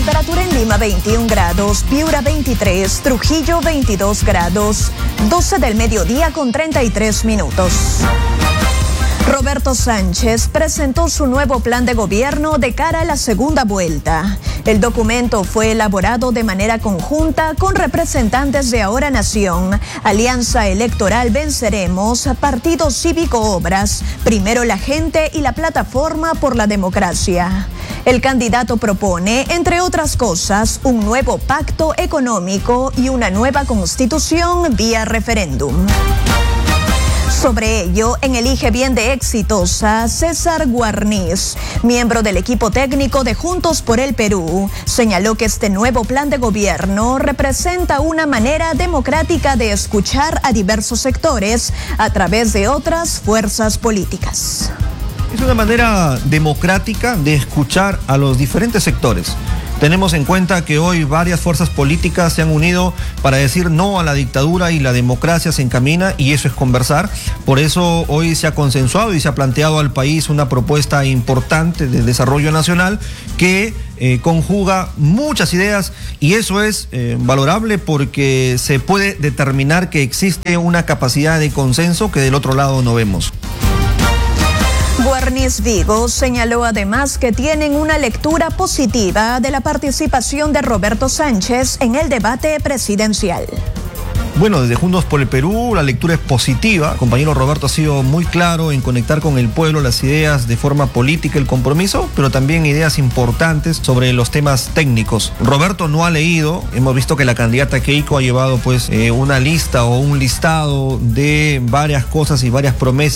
Temperatura en Lima 21 grados, Piura 23, Trujillo 22 grados, 12 del mediodía con 33 minutos. Roberto Sánchez presentó su nuevo plan de gobierno de cara a la segunda vuelta. El documento fue elaborado de manera conjunta con representantes de Ahora Nación, Alianza Electoral Venceremos, Partido Cívico Obras, Primero la Gente y la Plataforma por la Democracia. El candidato propone, entre otras cosas, un nuevo pacto económico y una nueva constitución vía referéndum. Sobre ello, en Elige Bien de Exitosa, César Guarniz, miembro del equipo técnico de Juntos por el Perú, señaló que este nuevo plan de gobierno representa una manera democrática de escuchar a diversos sectores a través de otras fuerzas políticas. Es una manera democrática de escuchar a los diferentes sectores. Tenemos en cuenta que hoy varias fuerzas políticas se han unido para decir no a la dictadura y la democracia se encamina, y eso es conversar. Por eso hoy se ha consensuado y se ha planteado al país una propuesta importante de desarrollo nacional que conjuga muchas ideas, y eso es valorable porque se puede determinar que existe una capacidad de consenso que del otro lado no vemos. Guarniz Vigo señaló además que tienen una lectura positiva de la participación de Roberto Sánchez en el debate presidencial. Bueno, desde Juntos por el Perú la lectura es positiva. El compañero Roberto ha sido muy claro en conectar con el pueblo las ideas de forma política, el compromiso, pero también ideas importantes sobre los temas técnicos. Roberto no ha leído, hemos visto que la candidata Keiko ha llevado una lista o un listado de varias cosas y varias promesas